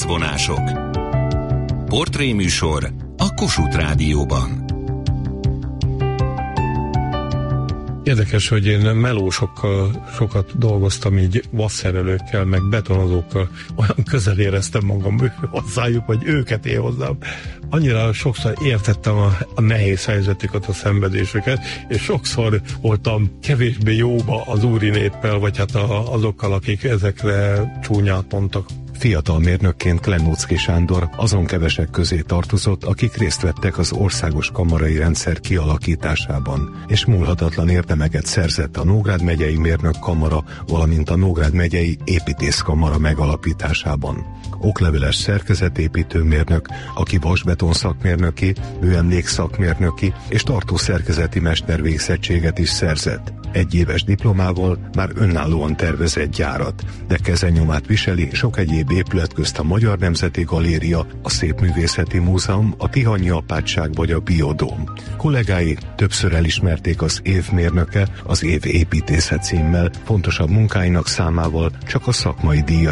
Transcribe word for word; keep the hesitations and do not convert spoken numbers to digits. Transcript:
átvonások. Portréműsor a Kossuth Rádióban. Érdekes, hogy én melósokkal sokat dolgoztam, így vasszerelőkkel, meg betonozókkal. Olyan közel éreztem magam hozzájuk, vagy őket én hozzám. Annyira sokszor értettem a, a nehéz helyzetüket, a szenvedésüket, és sokszor voltam kevésbé jóba az úri néppel, vagy hát a, azokkal, akik ezekre csúnyát mondtak. Fiatal mérnökként Klenóczky Sándor azon kevesek közé tartozott, akik részt vettek az országos kamarai rendszer kialakításában, és múlhatatlan érdemeket szerzett a Nógrád megyei mérnök kamara, valamint a Nógrád megyei építészkamara megalapításában. Okleveles szerkezetépítőmérnök, aki vasbeton szakmérnöki, műemlékszakmérnöki és tartószerkezeti mestervégzettséget is szerzett. Egy éves diplomával már önállóan tervezett gyárat, de kezenyomát viseli sok egyéb épület közt a Magyar Nemzeti Galéria, a Szépművészeti Múzeum, a Tihanyi Apátság vagy a Biodóm. Kollégái többször elismerték az év mérnöke, az év építésze címmel, fontosabb munkáinak számával csak a szakmai díjat